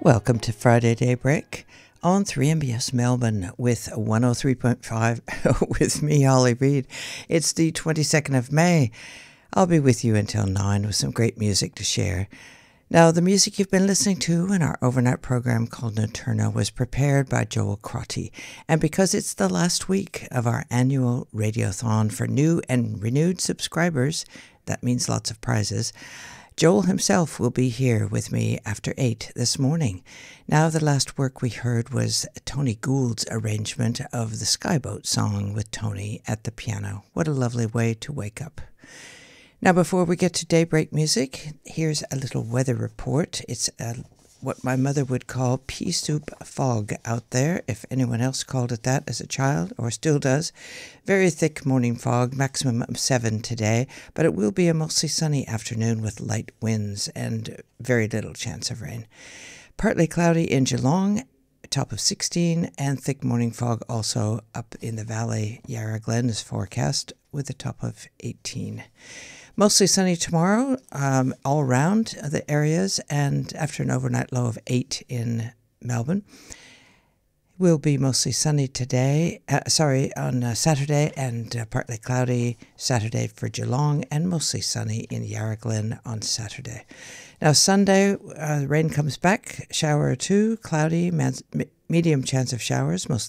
Welcome to Friday Daybreak on 3MBS Melbourne with 103.5 with me, Holly Reid. It's the 22nd of May. I'll be with you until 9 with some great music to share. Now, the music you've been listening to in our overnight program called Nocturna was prepared by Joel Crotty. And because it's the last week of our annual Radiothon for new and renewed subscribers, that means lots of prizes, Joel himself will be here with me after 8 this morning. Now, the last work we heard was Tony Gould's arrangement of the Skyboat song with Tony at the piano. What a lovely way to wake up. Now, before we get to daybreak music, here's a little weather report. It's what my mother would call pea soup fog out there, if anyone else called it that as a child, or still does. Very thick morning fog, maximum of 7 today, but it will be a mostly sunny afternoon with light winds and very little chance of rain. Partly cloudy in Geelong, top of 16, and thick morning fog also up in the valley. Yarra Glen is forecast with a top of 18. Mostly sunny tomorrow, all around the areas, and after an overnight low of 8 in Melbourne. Will be mostly sunny today, on Saturday, and partly cloudy Saturday for Geelong, and mostly sunny in Yarra Glen on Saturday. Now Sunday, rain comes back, shower or two, cloudy, medium chance of showers, most